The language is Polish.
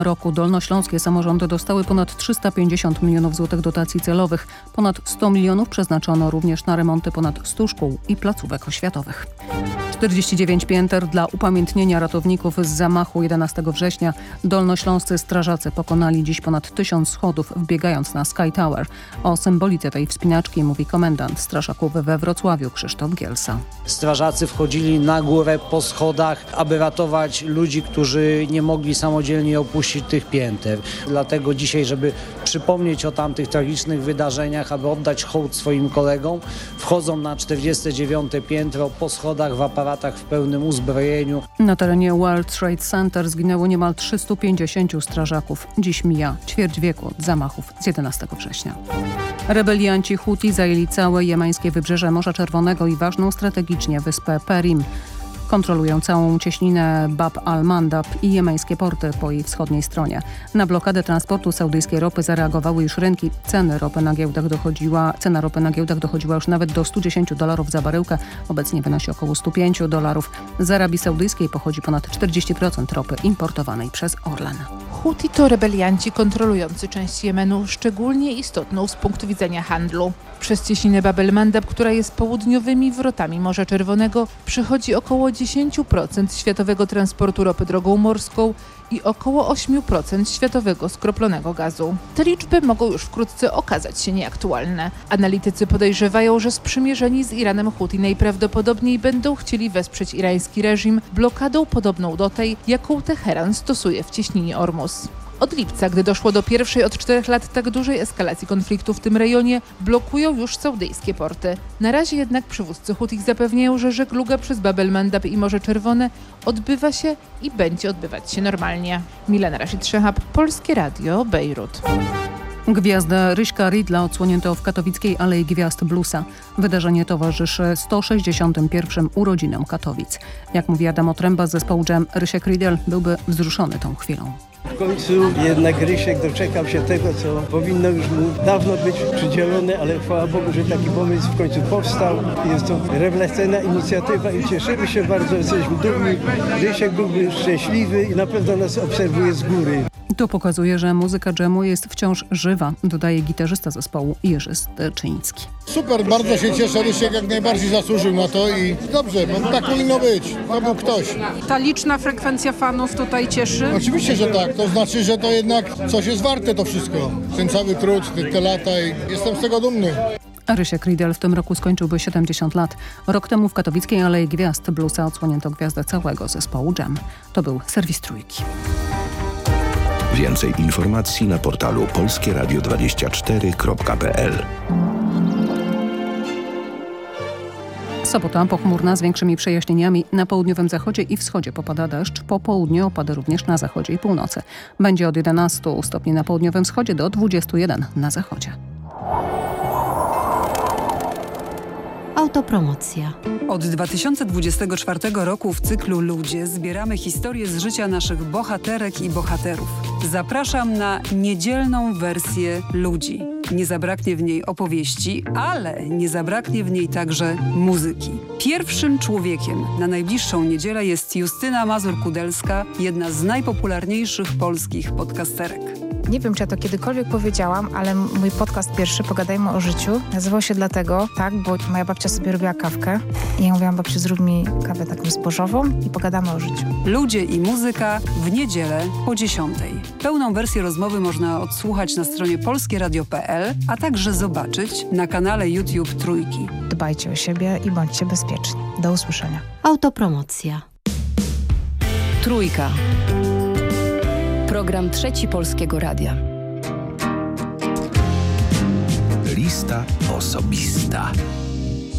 roku dolnośląskie samorządy dostały ponad 350 milionów złotych dotacji celowych. Ponad 100 milionów przeznaczono również na remonty ponad 100 szkół i placówek oświatowych. 49 pięter dla upamiętnienia ratowników z zamachu 11 września. Dolnośląscy strażacy pokonali dziś ponad 1000 schodów, wbiegając na Sky Tower. O symbolice tej wspinaczki mówi komendant strażaków we Wrocławiu Krzysztof Gielsa. Strażacy wchodzili na górę po schodach, aby ratować ludzi, którzy nie mogli samodzielnie opuścić tych pięter. Dlatego dzisiaj, żeby przypomnieć o tamtych tragicznych wydarzeniach, aby oddać hołd swoim kolegom, wchodzą na 49 piętro po schodach w aparatach w pełnym uzbrojeniu. Na terenie World Trade Center zginęło niemal 350 strażaków. Dziś mija ćwierć wieku od zamachów z 11 września. Rebelianci Huti zajęli całe jemeńskie wybrzeże Morza Czerwonego i ważną strategicznie wyspę Perim. Kontrolują całą cieśninę Bab al-Mandab i jemeńskie porty po jej wschodniej stronie. Na blokadę transportu saudyjskiej ropy zareagowały już rynki. Cena ropy na giełdach dochodziła już nawet do $110 za baryłkę. Obecnie wynosi około $105. Z Arabii Saudyjskiej pochodzi ponad 40% ropy importowanej przez Orlen. Huti to rebelianci kontrolujący część Jemenu, szczególnie istotną z punktu widzenia handlu. Przez cieśninę Bab el-Mandab, która jest południowymi wrotami Morza Czerwonego, przychodzi około 10% światowego transportu ropy drogą morską i około 8% światowego skroplonego gazu. Te liczby mogą już wkrótce okazać się nieaktualne. Analitycy podejrzewają, że sprzymierzeni z Iranem Huti najprawdopodobniej będą chcieli wesprzeć irański reżim blokadą podobną do tej, jaką Teheran stosuje w cieśninie Ormus. Od lipca, gdy doszło do pierwszej od 4 lat tak dużej eskalacji konfliktu w tym rejonie, blokują już saudyjskie porty. Na razie jednak przywódcy Hutich zapewniają, że żegluga przez Bab el-Mandab i Morze Czerwone odbywa się i będzie odbywać się normalnie. Milena Rashid-Szehab, Polskie Radio, Bejrut. Gwiazdę Ryśka Ridla odsłonięto w katowickiej Alei Gwiazd Bluesa. Wydarzenie towarzyszy 161. urodzinom Katowic. Jak mówi Adam Otręba z zespołu Jam, Rysiek Riedel byłby wzruszony tą chwilą. W końcu jednak Rysiek doczekał się tego, co powinno już mu dawno być przydzielone, ale chwała Bogu, że taki pomysł w końcu powstał. Jest to rewelacyjna inicjatywa i cieszymy się bardzo, jesteśmy dumni. Rysiek byłby szczęśliwy i na pewno nas obserwuje z góry. To pokazuje, że muzyka dżemu jest wciąż żywa, dodaje gitarzysta zespołu Jerzy Sterczyński. Super, bardzo się cieszę, Rysiek jak najbardziej zasłużył na to i dobrze, bo tak powinno być, to był ktoś. Ta liczna frekwencja fanów tutaj cieszy? Oczywiście, że tak, to znaczy, że to jednak coś jest warte to wszystko, ten cały trud, te lata i jestem z tego dumny. Rysiek Riedel w tym roku skończyłby 70 lat. Rok temu w katowickiej Alei Gwiazd Bluesa odsłonięto gwiazdę całego zespołu Jam. To był serwis Trójki. Więcej informacji na portalu polskieradio24.pl. Sobota pochmurna z większymi przejaśnieniami. Na południowym zachodzie i wschodzie popada deszcz. Po południu opada również na zachodzie i północy. Będzie od 11 stopni na południowym wschodzie do 21 na zachodzie. Autopromocja. Od 2024 roku w cyklu Ludzie zbieramy historie z życia naszych bohaterek i bohaterów. Zapraszam na niedzielną wersję Ludzi. Nie zabraknie w niej opowieści, ale nie zabraknie w niej także muzyki. Pierwszym człowiekiem na najbliższą niedzielę jest Justyna Mazur-Kudelska, jedna z najpopularniejszych polskich podcasterek. Nie wiem, czy ja to kiedykolwiek powiedziałam, ale mój podcast pierwszy, Pogadajmy o życiu, nazywał się dlatego, bo moja babcia sobie robiła kawkę i ja mówiłam, babciu, zrób mi kawę taką zbożową i pogadamy o życiu. Ludzie i muzyka w niedzielę po 10:00. Pełną wersję rozmowy można odsłuchać na stronie polskieradio.pl, a także zobaczyć na kanale YouTube Trójki. Dbajcie o siebie i bądźcie bezpieczni. Do usłyszenia. Autopromocja. Trójka. Program Trzeci Polskiego Radia. Lista osobista.